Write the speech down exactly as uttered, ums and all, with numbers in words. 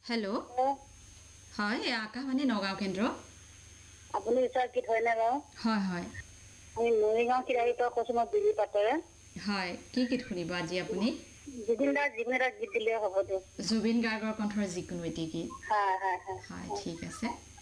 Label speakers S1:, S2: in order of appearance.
S1: hello' হয় আকাশবাণী নগাঁও কেন্দ্ৰ
S2: আপুনি বিচাৰ কি হয় না বাৰু
S1: হয় হয়
S2: আমি মৰিগাঁও কিৰাৰীৰ পৰা কৈছোঁ মই বিজি পাটৰে
S1: হয় কি গীত শুনিব আজি আপুনি
S2: জুবিন দাৰ যিকোনো এটা গীত দিলে হ'ব দিয়ক
S1: জুবিন গাৰ্গৰ কণ্ঠৰ যিকোনো এটি গীত
S2: হয় হয় হয়
S1: হয় ঠিক আছে